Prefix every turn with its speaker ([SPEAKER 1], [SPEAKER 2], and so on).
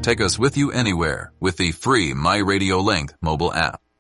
[SPEAKER 1] Take us with you anywhere with the free My Radio Link mobile app.